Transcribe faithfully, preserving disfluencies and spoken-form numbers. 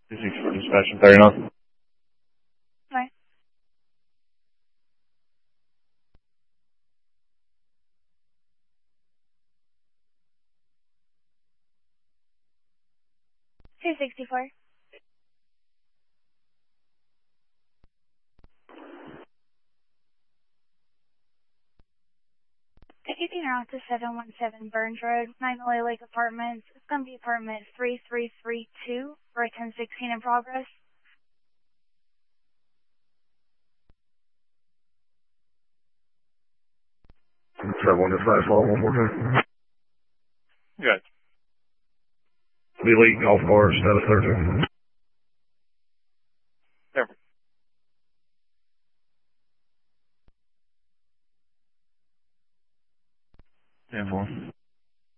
two six four dispatch and thirty-nine. Right. two sixty-four. Taking her out to seven one seven Burns Road, Magnolia Lake Apartments. It's going to be apartment three three three two for a ten sixteen in progress. seven one five four one more time. Good. Be leading off bars, status thirteen.